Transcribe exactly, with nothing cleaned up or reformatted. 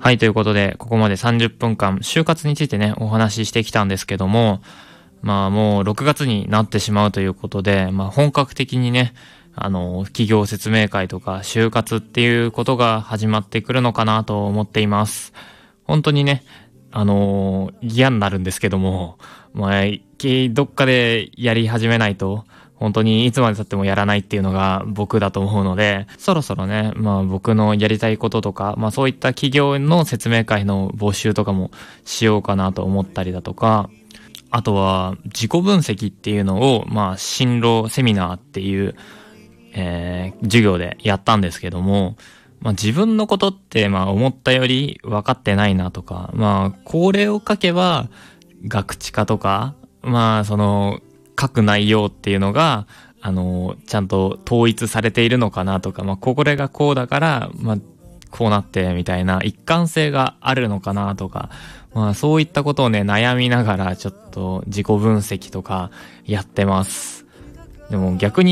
はい、ということで、ここまでさんじゅっぷんかん、就活についてね、お話ししてきたんですけども、まあもうろくがつになってしまうということで、まあ本格的にね、あの、企業説明会とか就活っていうことが始まってくるのかなと思っています。本当にね、あのー嫌になるんですけども、まあ、きどっかでやり始めないと、本当にいつまで経ってもやらないっていうのが僕だと思うので、そろそろね、まあ僕のやりたいこととか、まあそういった企業の説明会の募集とかもしようかなと思ったりだとか、あとは自己分析っていうのを、まあ進路セミナーっていう、えー授業でやったんですけども、まあ自分のことってまあ思ったより分かってないなとか、まあこれを書けば学知化とか、まあその書く内容っていうのが、あの、ちゃんと統一されているのかなとか、まあこれがこうだから、まあこうなってみたいな一貫性があるのかなとか、まあそういったことをね悩みながらちょっと自己分析とかやってます。でも逆に